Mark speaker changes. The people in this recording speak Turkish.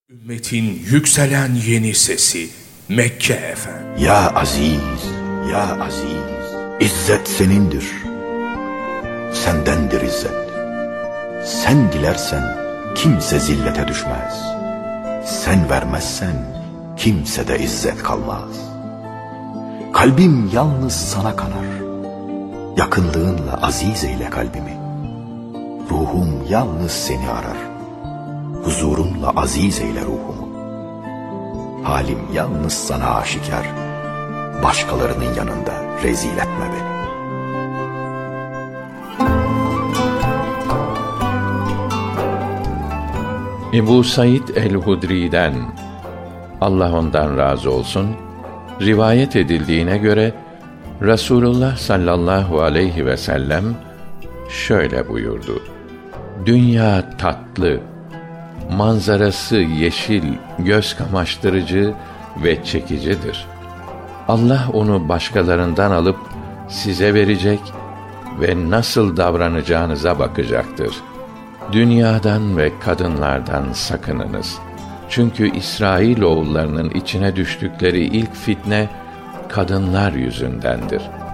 Speaker 1: Ümmetin yükselen yeni sesi Mekke FM.
Speaker 2: Ya aziz, ya aziz, İzzet senindir. Sendendir izzet. Sen dilersen kimse zillete düşmez. Sen vermezsen kimse de izzet kalmaz. Kalbim yalnız sana kanar. Yakınlığınla aziz eyle kalbimi. Ruhum yalnız seni arar. Huzurunla aziz eyle ruhumu. Halim yalnız sana aşikar. Başkalarının yanında rezil etme beni.
Speaker 3: Ebu Said el-Hudri'den, Allah ondan razı olsun, rivayet edildiğine göre Resulullah sallallahu aleyhi ve sellem şöyle buyurdu: Dünya tatlı, manzarası yeşil, göz kamaştırıcı ve çekicidir. Allah onu başkalarından alıp size verecek ve nasıl davranacağınıza bakacaktır. Dünyadan ve kadınlardan sakınınız. Çünkü İsrailoğullarının içine düştükleri ilk fitne kadınlar yüzündendir.